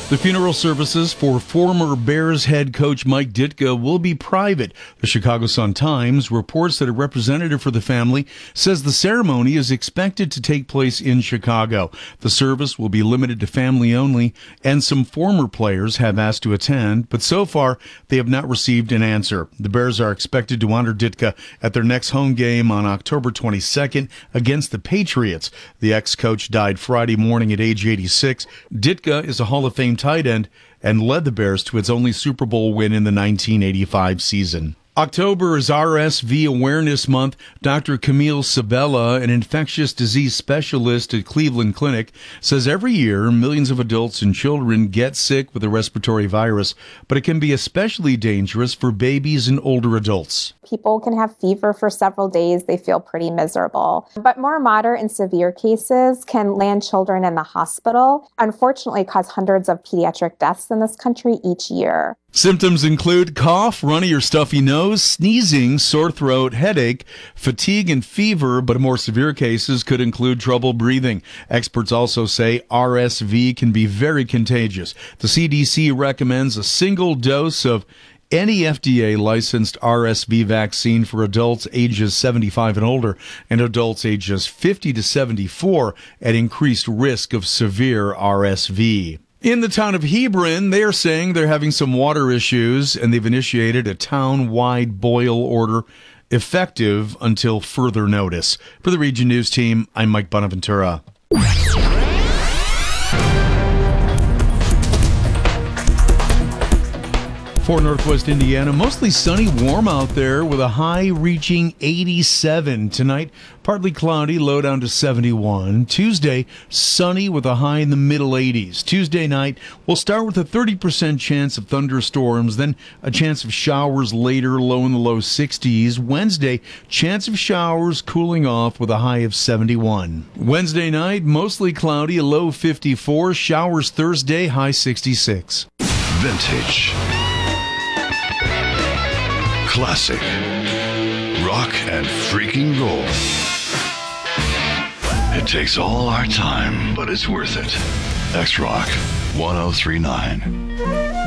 The funeral services for former Bears head coach Mike Ditka will be private. The Chicago Sun-Times reports that a representative for the family says the ceremony is expected to take place in Chicago. The service will be limited to family only, and some former players have asked to attend, but so far they have not received an answer. The Bears are expected to honor Ditka at their next home game on October 22nd against the Patriots. The ex-coach died Friday morning at age 86. Ditka is a Hall of Fame tight end and led the Bears to its only Super Bowl win in the 1985 season. October is RSV Awareness Month. Dr. Camille Sabella, an infectious disease specialist at Cleveland Clinic, says every year millions of adults and children get sick with a respiratory virus, but it can be especially dangerous for babies and older adults. People can have fever for several days. They feel pretty miserable. But more moderate and severe cases can land children in the hospital, unfortunately cause hundreds of pediatric deaths in this country each year. Symptoms include cough, runny or stuffy nose, sneezing, sore throat, headache, fatigue, and fever, but more severe cases could include trouble breathing. Experts also say RSV can be very contagious. The CDC recommends a single dose of any FDA-licensed RSV vaccine for adults ages 75 and older and adults ages 50 to 74 at increased risk of severe RSV. In the town of Hebron, they are saying they're having some water issues, and they've initiated a town-wide boil order effective until further notice. For the Region News Team, I'm Mike Bonaventura. For Northwest Indiana, mostly sunny, warm out there with a high reaching 87. Tonight, partly cloudy, low down to 71. Tuesday, sunny with a high in the middle 80s. Tuesday night, we'll start with a 30% chance of thunderstorms, then a chance of showers later, low in the low 60s. Wednesday, chance of showers, cooling off with a high of 71. Wednesday night, mostly cloudy, a low 54. Showers Thursday, high 66. Vintage. Classic, rock, and freaking roll. It takes all our time, but it's worth it. X-Rock 1039.